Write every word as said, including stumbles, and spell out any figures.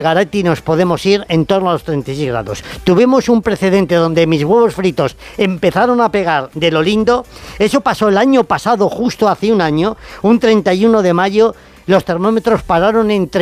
Garaiti nos podemos ir en torno a los treinta y seis grados. Tuvimos un precedente donde mis huevos fritos empezaron a pegar de lo lindo. Eso pasó el año pasado, justo hace un año, un treinta y uno de mayo, los termómetros pararon en